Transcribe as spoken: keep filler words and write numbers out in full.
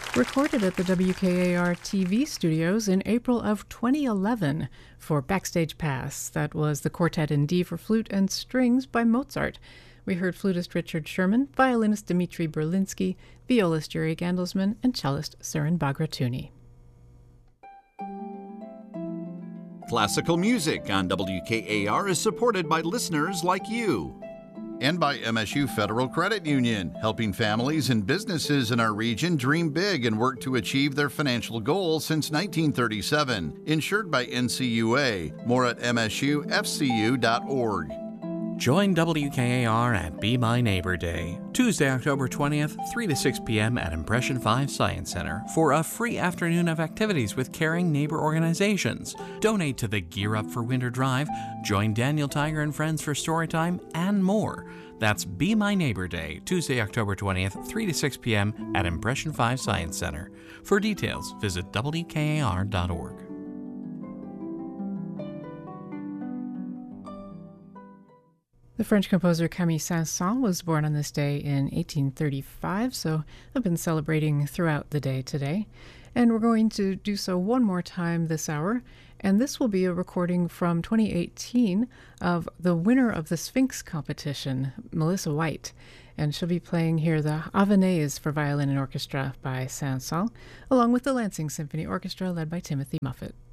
Recorded at the W K A R T V studios in April of twenty eleven for Backstage Pass. That was the Quartet in D for Flute and Strings by Mozart. We heard flutist Richard Sherman, violinist Dmitri Berlinsky, violist Yuri Gandelsman, and cellist Surin Bagratuni. Classical music on W K A R is supported by listeners like you. And by M S U Federal Credit Union, helping families and businesses in our region dream big and work to achieve their financial goals since nineteen thirty-seven. Insured by N C U A. More at M S U F C U dot org. Join W K A R at Be My Neighbor Day, Tuesday, October twentieth, three to six p.m. at Impression five Science Center for a free afternoon of activities with caring neighbor organizations. Donate to the Gear Up for Winter Drive, join Daniel Tiger and friends for Storytime, and more. That's Be My Neighbor Day, Tuesday, October twentieth, three to six p.m. at Impression five Science Center. For details, visit W K A R dot org. The French composer Camille Saint-Saëns was born on this day in eighteen thirty-five, so I've been celebrating throughout the day today. And we're going to do so one more time this hour, and this will be a recording from twenty eighteen of the winner of the Sphinx competition, Melissa White. And she'll be playing here the Avanaise for violin and orchestra by Saint-Saëns, along with the Lansing Symphony Orchestra led by Timothy Muffet.